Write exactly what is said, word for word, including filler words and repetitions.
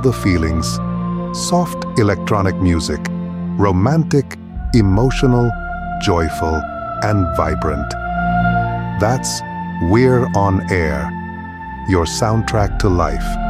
the feelings. Soft electronic music. Romantic, emotional, joyful, and vibrant. That's We're on Air, your soundtrack to life.